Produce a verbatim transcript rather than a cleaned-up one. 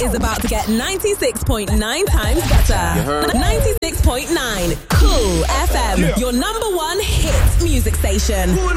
is about to get ninety-six point nine times better. ninety-six point nine Cool F M, your number one hit music station.